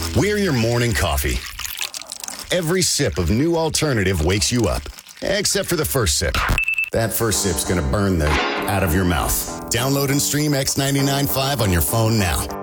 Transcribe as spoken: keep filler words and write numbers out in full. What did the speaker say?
We're your morning coffee. Every sip of New Alternative wakes you up, except for the first sip. That first sip's gonna burn the out of your mouth. Download and stream X ninety-nine point five on your phone now.